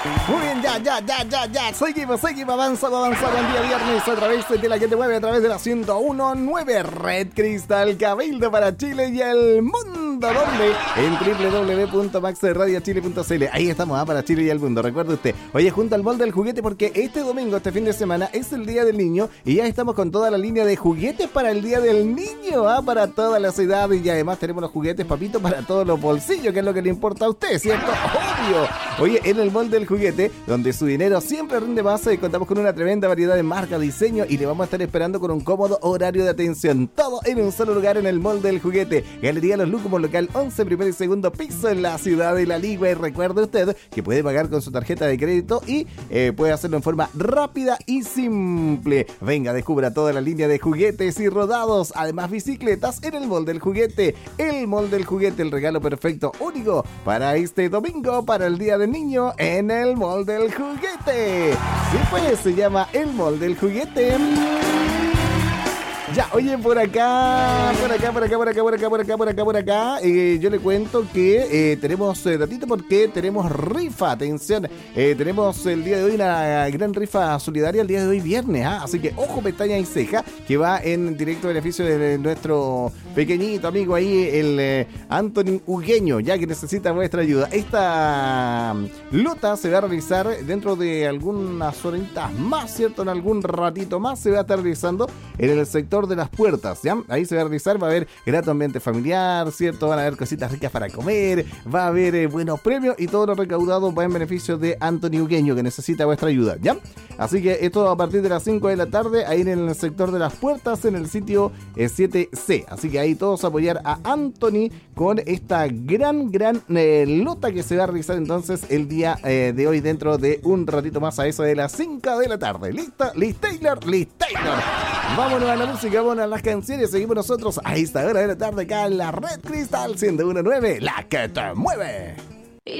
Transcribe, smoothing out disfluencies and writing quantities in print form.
Muy bien, ya. Seguimos, avanzando el día viernes a través de la que te mueve a través de la 101.9 Red Cristal, Cabildo para Chile y el mundo, donde en www.maxradiochile.cl. Ahí estamos, para Chile y el mundo. Recuerde usted, oye, junto al Mall del Juguete, porque este domingo, este fin de semana, es el Día del Niño y ya estamos con toda la línea de juguetes para el Día del Niño, para todas las edades, y además tenemos los juguetes, papito, para todos los bolsillos, que es lo que le importa a usted, ¿cierto? Obvio. Oye, en el Mall del Juguete, donde su dinero siempre rinde más, contamos con una tremenda variedad de marca, diseño, y le vamos a estar esperando con un cómodo horario de atención. Todo en un solo lugar en el Mall del Juguete. Galería Los Lúcumos, local 11, primer y segundo piso, en la ciudad de La Ligua. Y recuerde usted que puede pagar con su tarjeta de crédito y puede hacerlo en forma rápida y simple. Venga, descubra toda la línea de juguetes y rodados, además bicicletas, en el Mall del Juguete. El Mall del Juguete, el regalo perfecto, único para este domingo, para el Día del Niño, en el Mall del Juguete. Sí, pues, se llama el Mall del Juguete. Ya, oye, por acá, yo le cuento que tenemos datito porque tenemos rifa, atención, tenemos el día de hoy una gran rifa solidaria, el día de hoy viernes, así que ojo, pestaña y ceja, que va en directo beneficio de nuestro pequeñito amigo ahí, el Anthony Hugueño, ya que necesita vuestra ayuda. Esta lota se va a realizar dentro de algunas horitas más, ¿cierto? En algún ratito más se va a estar realizando en el sector de las puertas, ¿ya? Ahí se va a realizar, va a haber grato ambiente familiar, ¿cierto? Van a haber cositas ricas para comer, va a haber buenos premios, y todo lo recaudado va en beneficio de Anthony Hugueño, que necesita vuestra ayuda, ¿ya? Así que esto a partir de las 5 de la tarde, ahí en el sector de las puertas, en el sitio 7C. Así que ahí todos apoyar a Anthony con esta gran lota que se va a realizar entonces el día de hoy, dentro de un ratito más, a eso de las 5 de la tarde. ¿Lista? Liz Taylor. Vámonos a la música, vámonos a las canciones. Seguimos nosotros a esta hora de la tarde acá en la Red Cristal 101.9, la que te mueve.